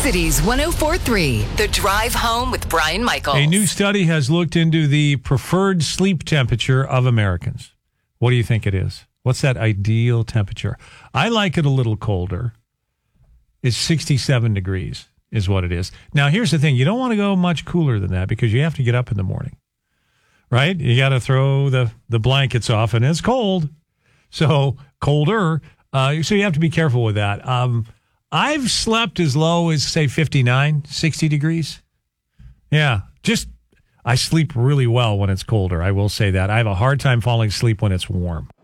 Cities 104.3, The Drive Home with Brian Michaels. A new study has looked into the preferred sleep temperature of Americans. What do you think it is? What's that ideal temperature? I like it a little colder. It's 67 degrees is what it is. Now, here's the thing. You don't want to go much cooler than that because you have to get up in the morning, right? You got to throw the blankets off, and it's cold. So colder. So you have to be careful with that. I've slept as low as, say, 59, 60 degrees. Yeah, I sleep really well when it's colder. I will say that. I have a hard time falling asleep when it's warm.